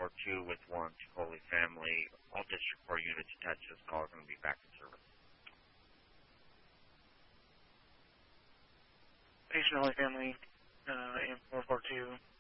442 with Warren Ticoli family. All District 4 units attached to this call are going to be back in service. Patient Holy Family, AM 442.